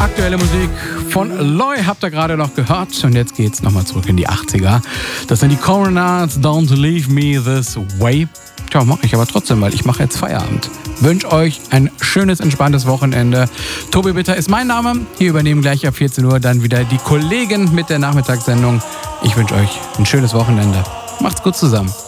Aktuelle Musik von Loy habt ihr gerade noch gehört. Und jetzt geht's nochmal zurück in die 80er. Das sind die Coronats, Don't Leave Me This Way. Tja, mache ich aber trotzdem, weil ich mache jetzt Feierabend. Wünsche euch ein schönes, entspanntes Wochenende. Tobi Bitter ist mein Name. Hier übernehmen gleich ab 14 Uhr dann wieder die Kollegen mit der Nachmittagssendung. Ich wünsche euch ein schönes Wochenende. Macht's gut zusammen.